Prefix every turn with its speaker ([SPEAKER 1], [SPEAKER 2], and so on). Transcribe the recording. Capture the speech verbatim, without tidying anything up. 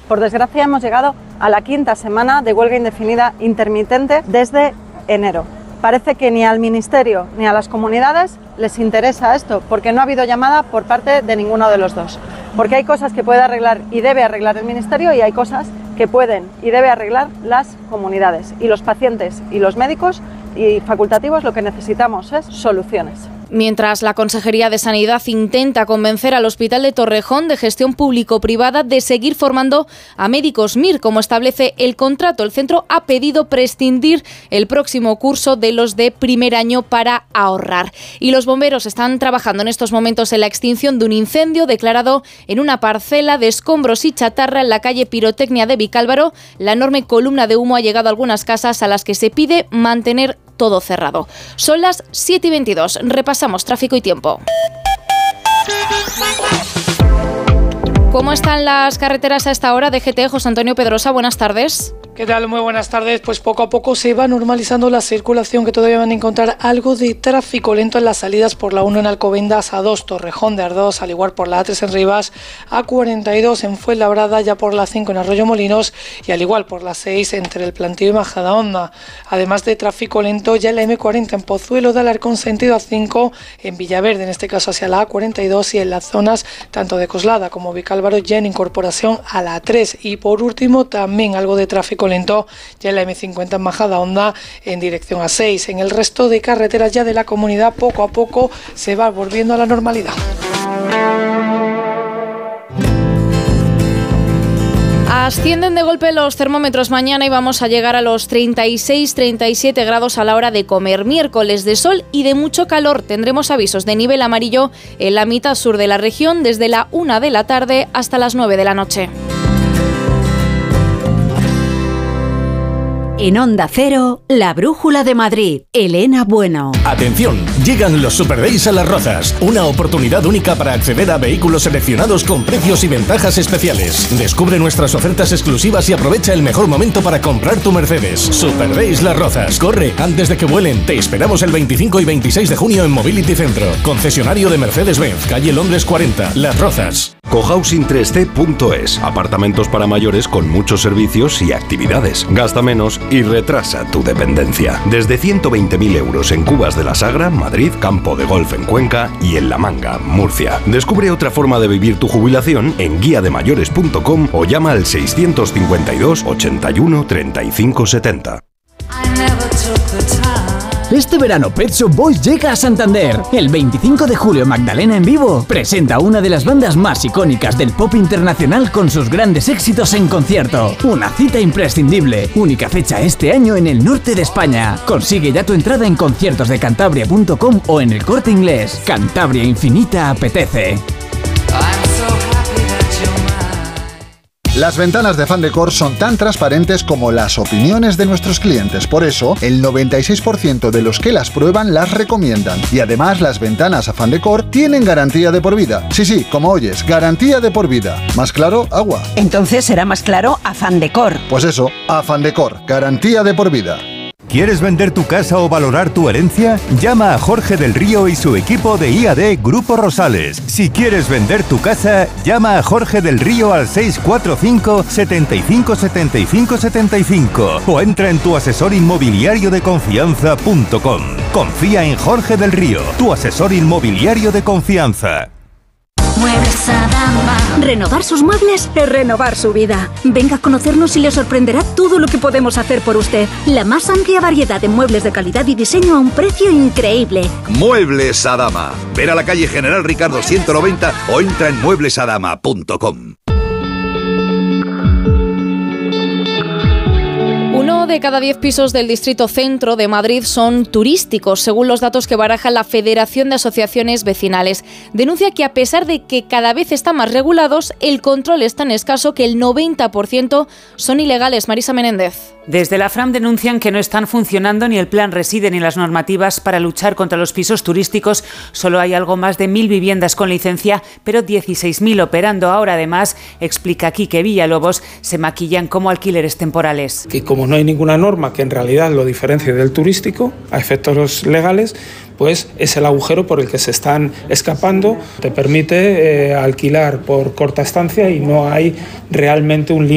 [SPEAKER 1] Por desgracia hemos llegado a la quinta semana de huelga indefinida intermitente desde enero. Parece que ni al Ministerio ni a las comunidades les interesa esto, porque no ha habido llamada por parte de ninguno de los dos. Porque hay cosas que puede arreglar y debe arreglar el Ministerio y hay cosas que pueden y debe arreglar las comunidades. Y los pacientes y los médicos y facultativos lo que necesitamos es soluciones.
[SPEAKER 2] Mientras la Consejería de Sanidad intenta convencer al Hospital de Torrejón de gestión público-privada de seguir formando a médicos M I R, como establece el contrato. El centro ha pedido prescindir el próximo curso de los de primer año para ahorrar. Y los bomberos están trabajando en estos momentos en la extinción de un incendio declarado en una parcela de escombros y chatarra en la calle Pirotecnia de Vicálvaro. La enorme columna de humo ha llegado a algunas casas a las que se pide mantener todo cerrado. Son las siete y veintidós. Repasamos tráfico y tiempo. ¿Cómo están las carreteras a esta hora? D G T, José Antonio Pedrosa, buenas tardes.
[SPEAKER 3] ¿Qué tal? Muy buenas tardes. Pues poco a poco se va normalizando la circulación, que todavía van a encontrar algo de tráfico lento en las salidas por la uno en Alcobendas, A dos Torrejón de Ardós, al igual por la A tres en Rivas, A cuarenta y dos en Fuenlabrada, ya por la cinco en Arroyo Molinos y al igual por la seis entre el Plantío y Majadahonda. Además de tráfico lento ya en la M cuarenta en Pozuelo de Alarcón sentido A cinco, en Villaverde, en este caso hacia la A cuarenta y dos y en las zonas tanto de Coslada como Vicálvaro ya en incorporación a la A tres. Y por último también algo de tráfico lento ya en la M cincuenta en Majadahonda en dirección A seis. En el resto de carreteras ya de la comunidad poco a poco se va volviendo a la normalidad.
[SPEAKER 2] Ascienden de golpe los termómetros mañana y vamos a llegar a los treinta y seis treinta y siete grados a la hora de comer. Miércoles de sol y de mucho calor. Tendremos avisos de nivel amarillo en la mitad sur de la región desde la una de la tarde hasta las nueve de la noche.
[SPEAKER 4] En Onda Cero, la Brújula de Madrid, Elena Bueno.
[SPEAKER 5] Atención, llegan los Super Days a Las Rozas, una oportunidad única para acceder a vehículos seleccionados con precios y ventajas especiales. Descubre nuestras ofertas exclusivas y aprovecha el mejor momento para comprar tu Mercedes. Super Days Las Rozas, corre antes de que vuelen. Te esperamos el veinticinco y veintiséis de junio en Mobility Centro, concesionario de Mercedes-Benz, calle Londres cuarenta, Las Rozas.
[SPEAKER 6] cohousing tres c punto es, apartamentos para mayores con muchos servicios y actividades. Gasta menos y retrasa tu dependencia. Desde ciento veinte mil euros en Cubas de la Sagra, Madrid, Campo de Golf en Cuenca y en La Manga, Murcia. Descubre otra forma de vivir tu jubilación en guía de mayores punto com o llama al seiscientos cincuenta y dos, ochenta y uno, treinta y cinco setenta.
[SPEAKER 7] Este verano Pet Shop Boys llega a Santander. El veinticinco de julio Magdalena en vivo presenta a una de las bandas más icónicas del pop internacional con sus grandes éxitos en concierto. Una cita imprescindible. Única fecha este año en el norte de España. Consigue ya tu entrada en conciertos de cantabria punto com o en El Corte Inglés. Cantabria Infinita apetece.
[SPEAKER 8] Las ventanas de Fandecor son tan transparentes como las opiniones de nuestros clientes. Por eso, el noventa y seis por ciento de los que las prueban las recomiendan. Y además, las ventanas a Fandecor tienen garantía de por vida. Sí, sí, como oyes, garantía de por vida. ¿Más claro? Agua.
[SPEAKER 4] Entonces será más claro a Fandecor.
[SPEAKER 8] Pues eso, a Fandecor, garantía de por vida.
[SPEAKER 9] ¿Quieres vender tu casa o valorar tu herencia? Llama a Jorge del Río y su equipo de I A D Grupo Rosales. Si quieres vender tu casa, llama a Jorge del Río al seis cuatro cinco, setenta y cinco, setenta y cinco, setenta y cinco o entra en tu asesor inmobiliario de confianza punto com. Confía en Jorge del Río, tu asesor inmobiliario de confianza.
[SPEAKER 10] Muebles Adama.
[SPEAKER 4] Renovar sus muebles es renovar su vida. Venga a conocernos y le sorprenderá todo lo que podemos hacer por usted. La más amplia variedad de muebles de calidad y diseño a un precio increíble.
[SPEAKER 11] Muebles Adama. Ver a la calle General Ricardo ciento noventa o entra en muebles adama punto com.
[SPEAKER 2] Uno de cada diez pisos del distrito centro de Madrid son turísticos, según los datos que baraja la Federación de Asociaciones Vecinales. Denuncia que a pesar de que cada vez están más regulados, el control es tan escaso que el noventa por ciento son ilegales. Marisa Menéndez.
[SPEAKER 12] Desde la Fram denuncian que no están funcionando ni el plan Reside ni las normativas para luchar contra los pisos turísticos. Solo hay algo más de mil viviendas con licencia, pero dieciséis mil operando. Ahora, además, explica Quique Villalobos, se maquillan como alquileres temporales.
[SPEAKER 13] Que como no hay ninguna norma que en realidad lo diferencie del turístico, a efectos legales, pues es el agujero por el que se están escapando. Te permite eh, alquilar por corta estancia y no hay realmente un límite